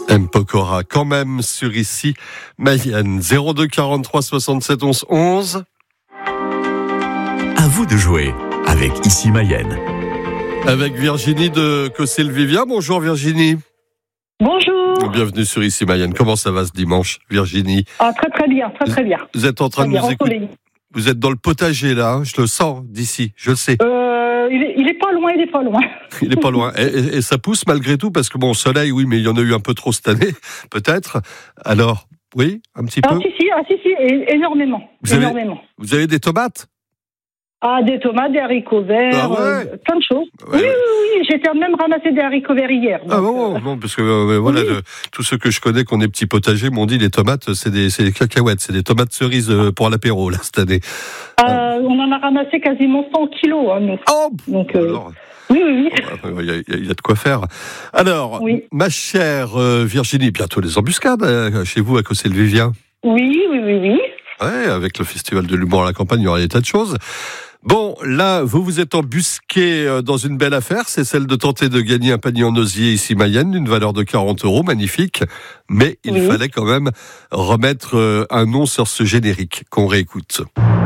M. Pokora, quand même, sur ici, Mayenne. 02 43 67 11 11. À vous de jouer avec Ici Mayenne. Avec Virginie de Cossé-le-Vivien. Bonjour Virginie. Bonjour. Bienvenue sur Ici Mayenne. Comment ça va ce dimanche, Virginie? Très bien, très bien. Vous êtes en train de nous écouter. Vous êtes dans le potager là, hein, je le sens d'ici, je le sais. Il est pas loin, Il est pas loin. Et ça pousse malgré tout, parce que bon, soleil, oui, mais il y en a eu un peu trop cette année, peut-être. Alors, oui, un petit peu. Si, énormément. Vous avez des tomates? Des tomates, des haricots verts, plein de choses. Ouais. Oui, j'étais même ramasser des haricots verts hier. Donc, non, parce que voilà, tous ceux que je connais qui ont des petits potagers m'ont dit les tomates, c'est des cacahuètes, c'est des tomates cerises pour l'apéro là cette année. On en a ramassé quasiment 100 kilos. Donc, alors, oui. Il y a de quoi faire. Alors, ma chère Virginie, bientôt les embuscades chez vous à Cossé-le-Vivien. Oui. Ouais, avec le festival de l'humour à la campagne, il y aura des tas de choses. Bon, là, vous vous êtes embusqué dans une belle affaire, c'est celle de tenter de gagner un panier en osier ici Mayenne, d'une valeur de 40 €, magnifique. Mais il fallait quand même remettre un nom sur ce générique qu'on réécoute.